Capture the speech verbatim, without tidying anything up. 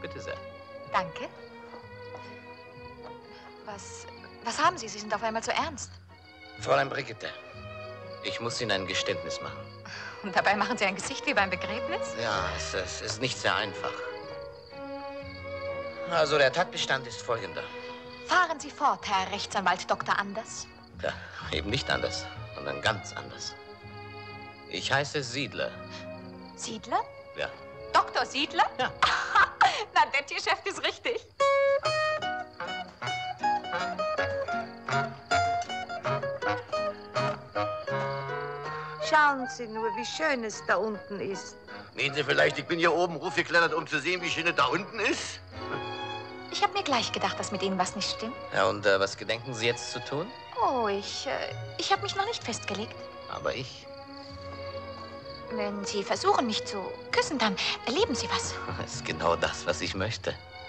Bitte sehr. Danke. Was, was haben Sie? Sie sind auf einmal so ernst. Fräulein Brigitte, ich muss Ihnen ein Geständnis machen. Und dabei machen Sie ein Gesicht wie beim Begräbnis? Ja, es, es ist nicht sehr einfach. Also, der Tatbestand ist folgender. Fahren Sie fort, Herr Rechtsanwalt Doktor Anders. Ja, eben nicht anders, sondern ganz anders. Ich heiße Siedler. Siedler? Ja. Doktor Siedler? Ja. Na, das Geschäft ist richtig. Schauen Sie nur, wie schön es da unten ist. Meinen Sie vielleicht, ich bin hier oben hochgeklettert, um zu sehen, wie schön es da unten ist? Ich habe mir gleich gedacht, dass mit Ihnen was nicht stimmt. Ja, und äh, was gedenken Sie jetzt zu tun? Oh, ich, äh, ich habe mich noch nicht festgelegt. Aber ich. Wenn Sie versuchen, mich zu küssen, dann erleben Sie was. Das ist genau das, was ich möchte.